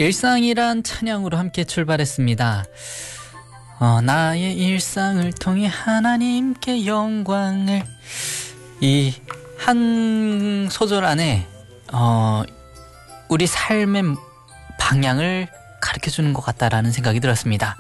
일상이란 찬양으로 함께 출발했습니다. 나의 일상을 통해 하나님께 영광을, 이 한 소절 안에 우리 삶의 방향을 가르쳐주는 것 같다라는 생각이 들었습니다.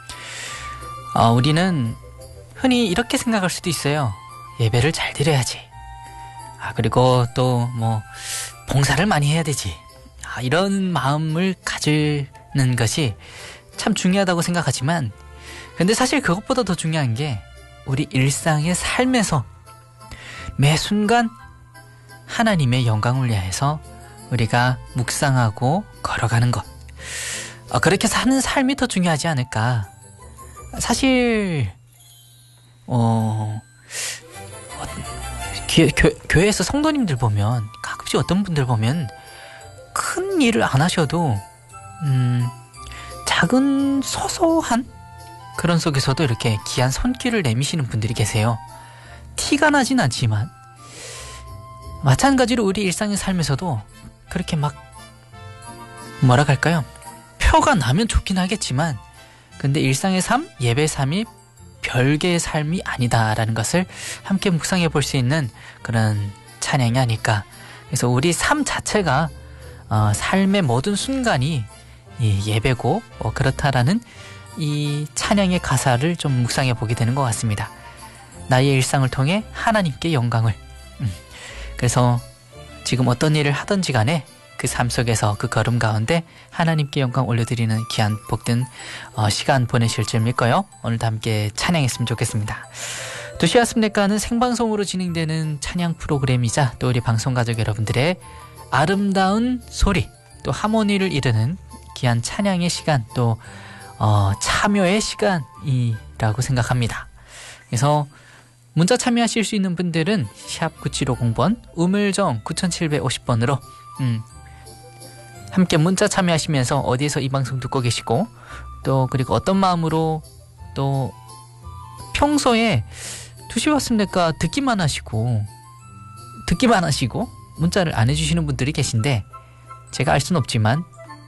우리는 흔히 이렇게 생각할 수도 있어요. 예배를 잘 드려야지. 그리고 또 봉사를 많이 해야 되지. 이런 마음을 가지는 것이 참 중요하다고 생각하지만, 근데 사실 그것보다 더 중요한 게 우리 일상의 삶에서 매 순간 하나님의 영광을 위해서 우리가 묵상하고 걸어가는 것, 그렇게 사는 삶이 더 중요하지 않을까. 사실 교회에서 성도님들 보면, 가끔씩 어떤 분들 보면 큰 일을 안 하셔도 작은 소소한 그런 속에서도 이렇게 귀한 손길을 내미시는 분들이 계세요. 티가 나진 않지만, 마찬가지로 우리 일상의 삶에서도 그렇게 막 뭐라 할까요? 표가 나면 좋긴 하겠지만, 근데 일상의 삶, 예배 삶이 별개의 삶이 아니다라는 것을 함께 묵상해 볼 수 있는 그런 찬양이 아닐까. 그래서 우리 삶 자체가 삶의 모든 순간이 예배고 그렇다라는 이 찬양의 가사를 좀 묵상해 보게 되는 것 같습니다. 나의 일상을 통해 하나님께 영광을. 그래서 지금 어떤 일을 하든지 간에 그 삶 속에서, 그 걸음 가운데 하나님께 영광 올려드리는 귀한 복된 시간 보내실 줄 믿고요. 오늘도 함께 찬양했으면 좋겠습니다. 2시 아침내가는 생방송으로 진행되는 찬양 프로그램이자 또 우리 방송가족 여러분들의 아름다운 소리, 또 하모니를 이루는 귀한 찬양의 시간, 또 참여의 시간이라고 생각합니다. 그래서 문자 참여하실 수 있는 분들은 샵 9750번, 우물정 9750번으로 함께 문자 참여하시면서 어디에서 이 방송 듣고 계시고, 또 그리고 어떤 마음으로, 또 평소에 2시 왔습니까 듣기만 하시고 문자를 안 해주시는 분들이 계신데, 제가 알 수는 없지만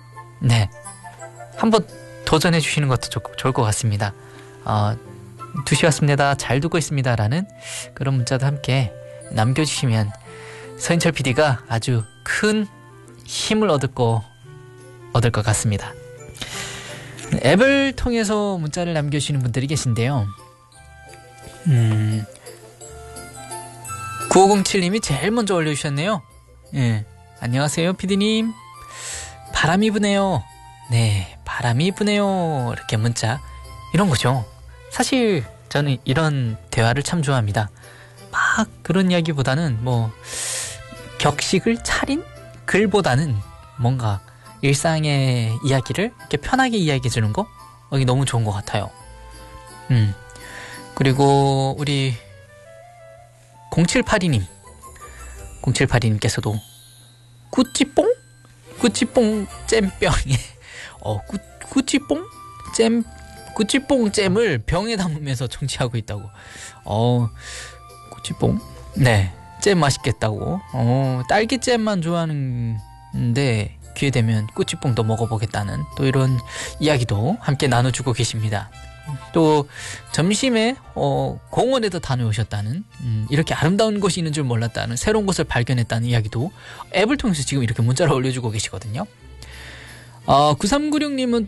한번 도전해 주시는 것도 좋을 것 같습니다. 2시 왔습니다, 잘 듣고 있습니다 라는 그런 문자도 함께 남겨주시면 서인철 PD가 아주 큰 힘을 얻을 것 같습니다. 앱을 통해서 문자를 남겨주시는 분들이 계신데요. 9507님이 제일 먼저 올려주셨네요. 안녕하세요 PD님, 바람이 부네요. 네, 바람이 부네요. 이렇게 문자, 이런 거죠. 사실 저는 이런 대화를 참 좋아합니다. 막 그런 이야기보다는 격식을 차린 글보다는 뭔가 일상의 이야기를 이렇게 편하게 이야기해 주는 거, 이게 너무 좋은 것 같아요. 그리고 우리 0782님께서도 꾸찌뽕 잼병에 꾸찌뽕 잼을 병에 담으면서 청취하고 있다고. 꾸찌뽕? 네, 잼 맛있겠다고. 딸기잼만 좋아하는데 기회 되면 꾸찌뽕도 먹어보겠다는, 또 이런 이야기도 함께 나눠주고 계십니다. 또 점심에 공원에도 다녀오셨다는, 이렇게 아름다운 곳이 있는 줄 몰랐다는, 새로운 곳을 발견했다는 이야기도 앱을 통해서 지금 이렇게 문자를 올려주고 계시거든요. 9396님은